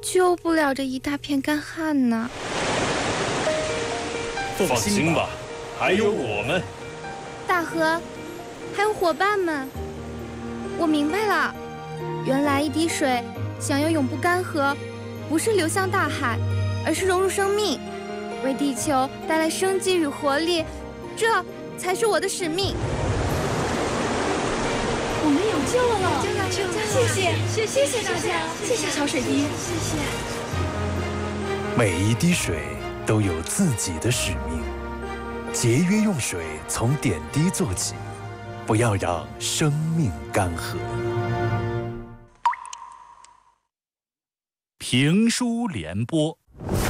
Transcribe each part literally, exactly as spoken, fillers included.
救不了这一大片干旱呢。 放心吧，还有我们。 大河，还有伙伴们，我明白了，原来一滴水想要永不干涸，不是流向大海，而是融入生命，为地球带来生机与活力，这才是我的使命。 我们有救了！ 救了！救了！ 谢谢，谢谢谢谢大家，谢谢小水滴，谢谢。 每一滴水都有自己的使命，节约用水从点滴做起，不要让生命干涸。 评书联播。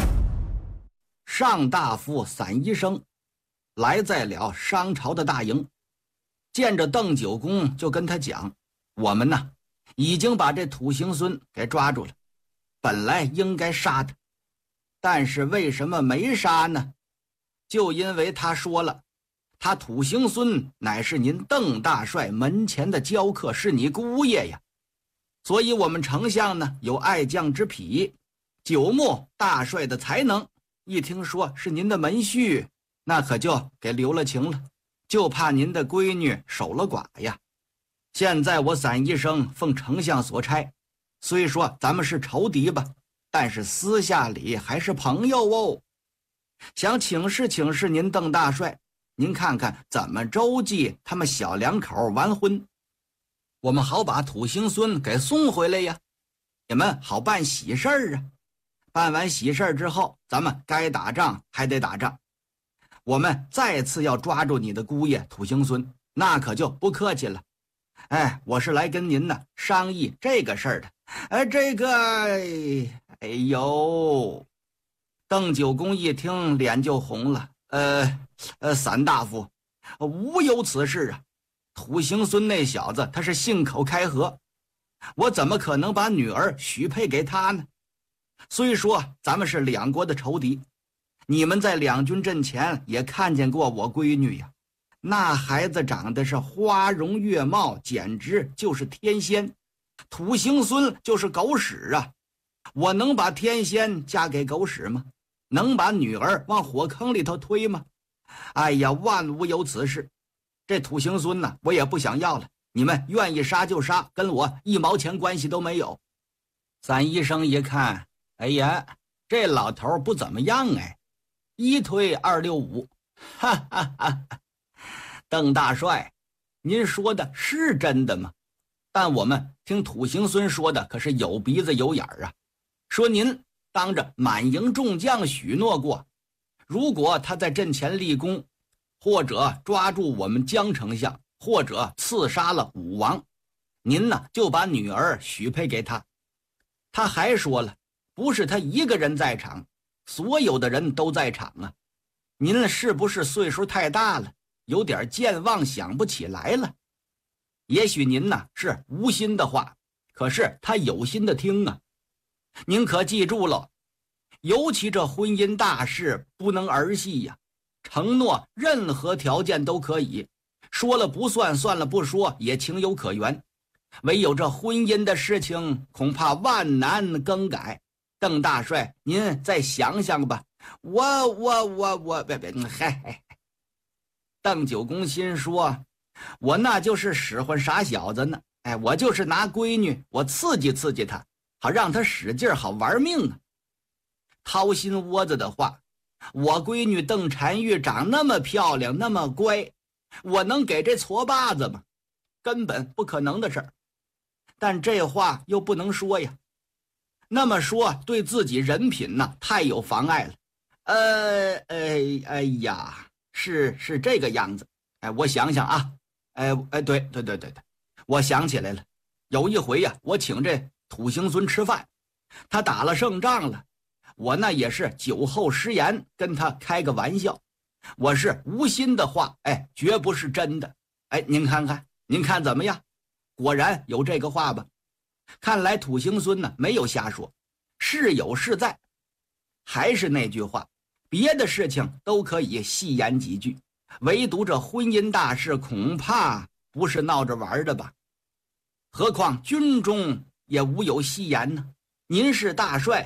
上大夫散医生来在了商朝的大营，见着邓九公就跟他讲，我们呢已经把这土行孙给抓住了，本来应该杀他，但是为什么没杀呢？就因为他说了，他土行孙乃是您邓大帅门前的娇客，是你姑爷呀，所以我们丞相呢有爱将之癖，久慕大帅的才能，一听说是您的门婿，那可就给留了情了，就怕您的闺女守了寡呀。现在我散医生奉丞相所差，虽说咱们是仇敌吧，但是私下里还是朋友哦。想请示请示您邓大帅，您看看怎么周济他们小两口完婚，我们好把土行孙给送回来呀，你们好办喜事儿啊。办完喜事儿之后，咱们该打仗还得打仗，我们再次要抓住你的姑爷土行孙，那可就不客气了。哎，我是来跟您呢商议这个事儿的。哎，这个，哎呦，邓九公一听脸就红了。呃呃，散大夫，无有此事啊！土行孙那小子他是信口开河，我怎么可能把女儿许配给他呢？虽说咱们是两国的仇敌，你们在两军阵前也看见过我闺女呀，那孩子长得是花容月貌，简直就是天仙。土行孙就是狗屎啊！我能把天仙嫁给狗屎吗？能把女儿往火坑里头推吗？哎呀，万无有此事。这土行孙呢，我也不想要了，你们愿意杀就杀，跟我一毛钱关系都没有。散医生一看，哎呀，这老头不怎么样哎，一推二六五，哈哈哈！邓大帅，您说的是真的吗？但我们听土行孙说的可是有鼻子有眼儿啊，说您当着满营众将许诺过，如果他在阵前立功，或者抓住我们江丞相，或者刺杀了武王，您呢就把女儿许配给他。他还说了，不是他一个人在场，所有的人都在场啊。您是不是岁数太大了，有点健忘，想不起来了？也许您呢是无心的话，可是他有心的听啊。您可记住了，尤其这婚姻大事不能儿戏呀，承诺任何条件都可以，说了不算，算了不说也情有可原，唯有这婚姻的事情恐怕万难更改。邓大帅，您再想想吧。我我我我别别嗨！邓九公心说，我那就是使唤傻小子呢，哎，我就是拿闺女我刺激刺激他，好让他使劲，好玩命啊。掏心窝子的话，我闺女邓婵玉长那么漂亮，那么乖，我能给这矬把子吗？根本不可能的事儿。但这话又不能说呀，那么说对自己人品呢太有妨碍了。呃哎哎呀，是是这个样子。哎，我想想啊，哎哎对对对对对，我想起来了，有一回呀，我请这土行孙吃饭，他打了胜仗了，我那也是酒后失言，跟他开个玩笑，我是无心的话，哎，绝不是真的。哎，您看看，您看怎么样？果然有这个话吧？看来土行孙呢没有瞎说，是有是在。还是那句话，别的事情都可以细言几句，唯独这婚姻大事恐怕不是闹着玩的吧？何况军中也无有戏言呢。您是大帅，